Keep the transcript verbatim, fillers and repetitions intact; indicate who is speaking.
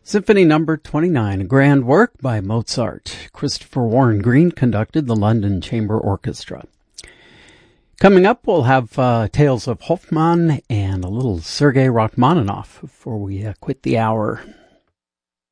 Speaker 1: Symphony Number twenty-nine, a grand work by Mozart. Christopher Warren Green conducted the London Chamber Orchestra. Coming up, we'll have uh, Tales of Hoffmann and a little Sergei Rachmaninoff before we uh, quit the hour.